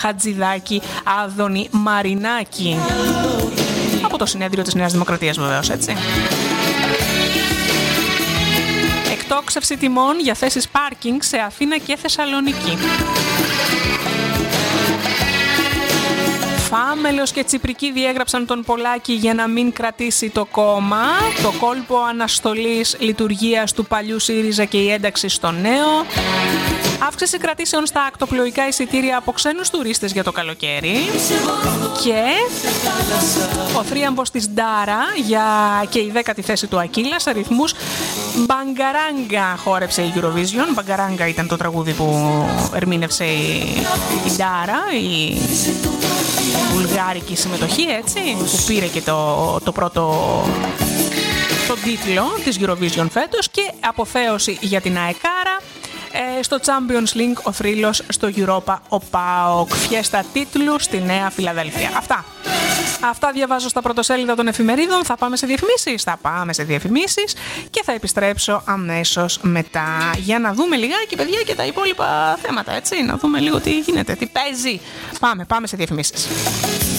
Χατζηδάκη, Άδωνη, Μαρινάκη. Από το συνέδριο της Νέας Δημοκρατίας βεβαίως, έτσι. Εκτόξευση τιμών για θέσεις πάρκινγκ σε Αθήνα και Θεσσαλονίκη. Φάμελος και Τσιπρική διέγραψαν τον Πολάκη για να μην κρατήσει το κόμμα. Το κόλπο αναστολής λειτουργίας του παλιού ΣΥΡΙΖΑ και η ένταξη στο νέο. Αύξηση κρατήσεων στα ακτοπλοϊκά εισιτήρια από ξένους τουρίστες για το καλοκαίρι. Και ο θρίαμβος της Ντάρα και η 10η θέση του Ακύλα σε ρυθμούς Μπαγκαράγκα χόρεψε η Eurovision. Μπαγκαράγκα ήταν το τραγούδι που ερμήνευσε η Ντάρα, η βουλγάρικη συμμετοχή, έτσι, που πήρε και το πρώτο τον τίτλο της Eurovision φέτος, και αποθέωση για την ΑΕΚΑΡΑ. Στο Champions League ο θρύλος, στο Europa ο ΠΑΟΚ. Φιέστα τίτλου στη Νέα Φιλαδέλφια. Αυτά διαβάζω στα πρωτοσέλιδα των εφημερίδων. Θα πάμε σε διαφημίσεις και θα επιστρέψω αμέσως μετά για να δούμε λιγάκι, παιδιά, και τα υπόλοιπα θέματα, έτσι, να δούμε λίγο τι γίνεται, τι παίζει. Πάμε σε διαφημίσεις.